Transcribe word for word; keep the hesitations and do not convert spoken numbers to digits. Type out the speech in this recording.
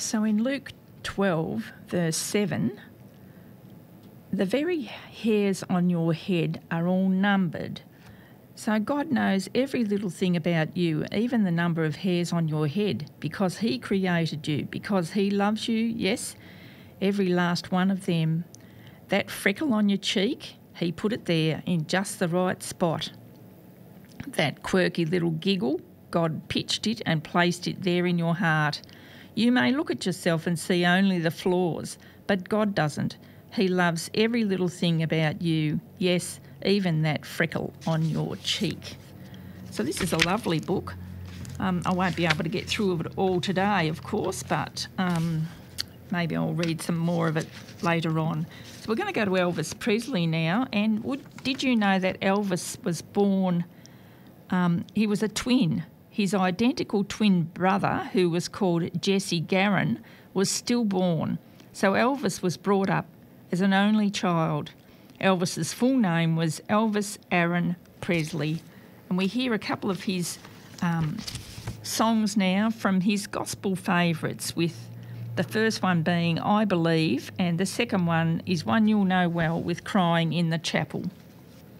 So in Luke twelve, verse seven, the very hairs on your head are all numbered. So God knows every little thing about you, even the number of hairs on your head, because he created you, because he loves you, yes, every last one of them. That freckle on your cheek, he put it there in just the right spot. That quirky little giggle, God pitched it and placed it there in your heart. You may look at yourself and see only the flaws, but God doesn't. He loves every little thing about you, yes, even that freckle on your cheek. So this is a lovely book. Um, I won't be able to get through it all today, of course, but um, maybe I'll read some more of it later on. So we're going to go to Elvis Presley now. And would, did you know that Elvis was born, um, he was a twin. His identical twin brother, who was called Jesse Garon, was stillborn. So Elvis was brought up as an only child. Elvis's full name was Elvis Aaron Presley. And we hear a couple of his um, songs now from his gospel favourites, with the first one being I Believe, and the second one is one you'll know well with Crying in the Chapel.